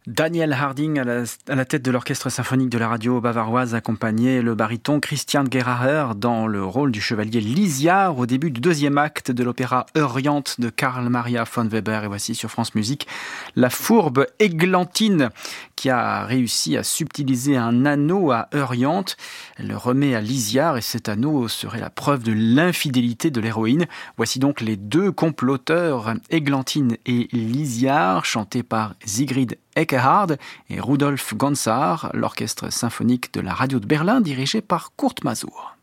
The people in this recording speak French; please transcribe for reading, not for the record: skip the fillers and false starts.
Daniel Harding à la tête de l'orchestre symphonique de la radio bavaroise accompagnait le baryton Christian Geraher dans le rôle du chevalier Lysiard au début du deuxième acte de l'opéra Euryanthe de Karl Maria von Weber. Et voici sur France Musique la fourbe Églantine qui a réussi à subtiliser un anneau à Euryanthe. Elle le remet à Lysiard et cet anneau serait la preuve de l'infidélité de l'héroïne. Voici donc les deux comploteurs, Églantine et Lysiard, chantés par Sigrid Eckehard et Rudolf Gonzar, l'orchestre symphonique de la radio de Berlin dirigé par Kurt Masur.